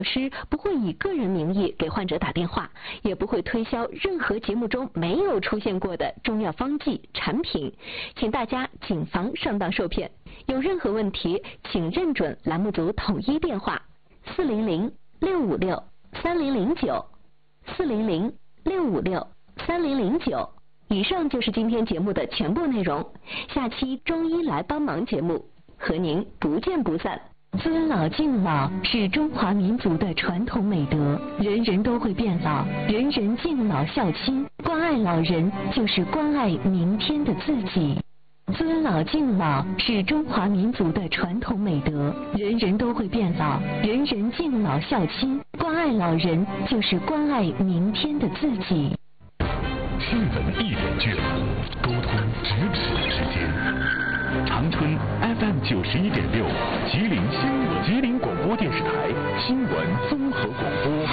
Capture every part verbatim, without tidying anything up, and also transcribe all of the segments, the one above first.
师不会以个人名义给患者打电话，也不会推销任何节目中没有出现过的中药方剂产品，请大家谨防上当受骗。有任何问题，请认准栏目组统一电话四零零六五六三零零九四零零六五六三零零九。以上就是今天节目的全部内容，下期中医来帮忙节目和您不见不散。尊老敬老是中华民族的传统美德，人人都会变老，人人敬老孝亲，关爱老人就是关爱明天的自己。尊老敬老是中华民族的传统美德，人人都会变老，人人敬老孝亲，关爱老人就是关爱明天的自己。 新闻一点券，沟通咫尺之间。长春 F M 九十一点六，吉林新闻，吉林广播电视台新闻综合广播。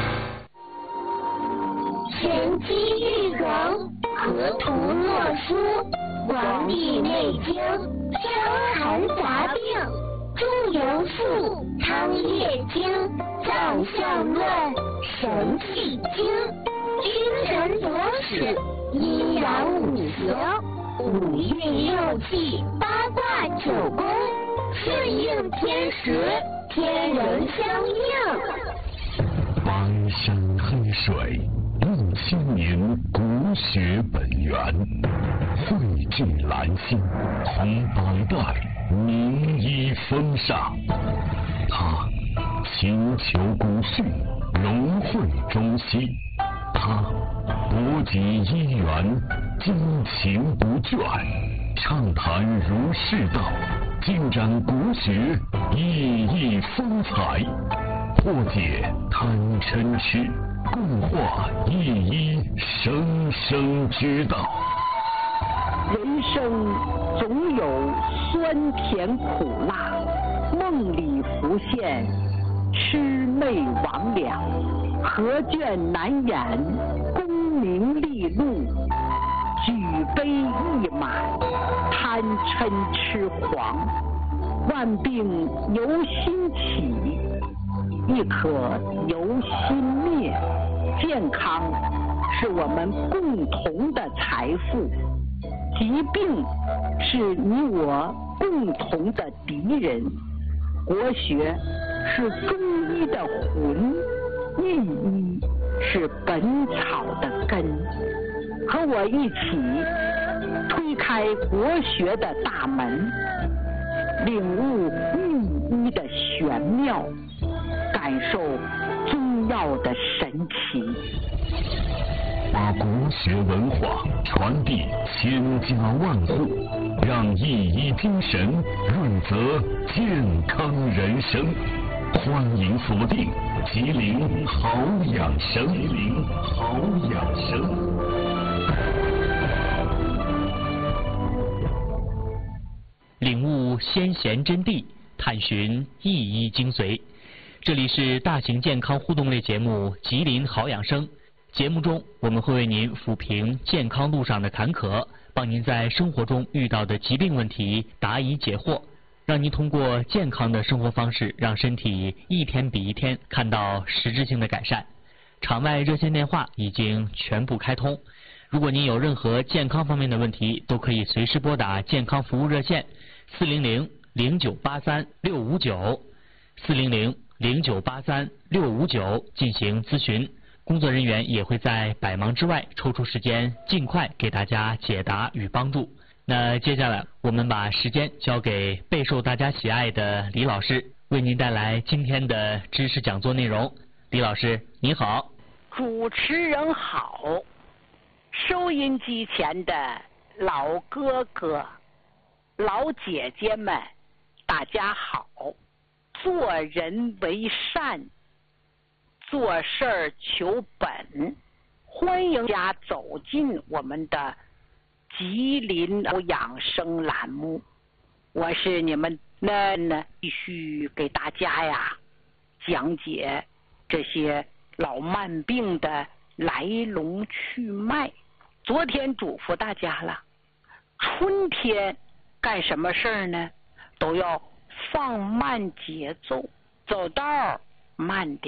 玄机玉衡，河图洛书，《黄帝内经》，伤寒杂病，中庸术，汤液经，脏象论，神气经，君臣佐使，阴阳五行，五运六气，八卦九宫，顺应天时，天人相应。 邦山黑水，六千年国学本源，汇聚兰心，同百代名医风尚。他勤求古训，融汇中西。他博集医源，精勤不倦，畅谈儒释道，尽展国学熠熠风采，破解贪嗔痴，共话一一生生之道。 人生总有酸甜苦辣，梦里浮现魑魅魍魉，何卷难掩功名利禄，举杯一满贪嗔痴狂，万病由心起，亦可由心灭。健康是我们共同的财富，疾病是你我共同的敌人。国学是中医的魂，医医是本草的根。和我一起推开国学的大门，领悟御医的玄妙，感受中药的神奇， 把国学文化传递千家万户，让一医精神润泽健康人生。欢迎锁定吉林好养生，吉林好养生。 领悟先贤真谛，探寻一医精髓。这里是大型健康互动类节目《吉林好养生》。节目中，我们会为您抚平健康路上的坎坷，帮您在生活中遇到的疾病问题答疑解惑，让您通过健康的生活方式，让身体一天比一天看到实质性的改善。场外热线电话已经全部开通，如果您有任何健康方面的问题，都可以随时拨打健康服务热线四零零零九八三六五九四零零零九八三六五九进行咨询。工作人员也会在百忙之外抽出时间，尽快给大家解答与帮助。那接下来我们把时间交给备受大家喜爱的李老师，为您带来今天的知识讲座内容。李老师您好。 主持人好，收音机前的老哥哥老姐姐们大家好。做人为善，做事儿求本，欢迎大家走进我们的吉林养生栏目。我是你们那呢，必须给大家呀讲解这些老慢病的来龙去脉。昨天嘱咐大家了，春天干什么事儿呢？都要放慢节奏，走道慢点。